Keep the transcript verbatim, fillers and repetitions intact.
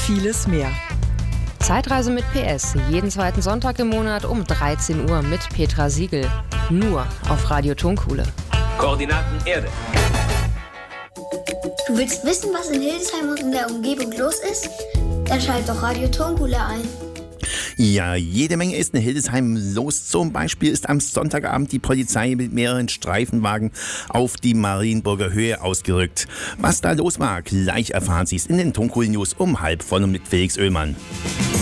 vieles mehr. Zeitreise mit P S, jeden zweiten Sonntag im Monat um dreizehn Uhr mit Petra Siegel. Nur auf Radio Tonkuhle. Koordinaten Erde. Du willst wissen, was in Hildesheim und in der Umgebung los ist? Dann schalt doch Radio Tonkuhle ein. Ja, jede Menge ist in Hildesheim los. Zum Beispiel ist am Sonntagabend die Polizei mit mehreren Streifenwagen auf die Marienburger Höhe ausgerückt. Was da los war, gleich erfahren Sie es in den Tonkuhl News um halb voll und mit Felix Oehlmann.